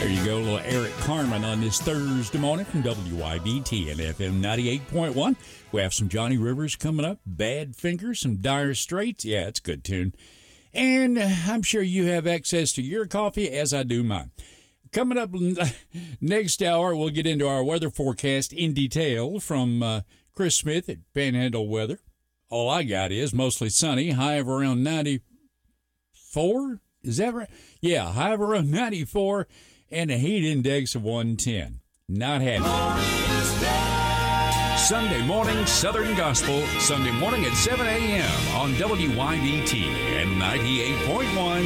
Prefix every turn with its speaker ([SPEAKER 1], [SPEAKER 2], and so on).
[SPEAKER 1] There you go, little Eric Carmen on this Thursday morning from WYBT and FM 98.1. We have some Johnny Rivers coming up, Bad Fingers, some Dire Straits. Yeah, it's a good tune. And I'm sure you have access to your coffee as I do mine. Coming up next hour, we'll get into our weather forecast in detail from Chris Smith at Panhandle Weather. All I got is mostly sunny, high of around 94. Is that right? Yeah, high of around 94 and a heat index of 110. Not happy. Sunday morning Southern Gospel, Sunday morning at 7 a.m. on WYBT and 98.1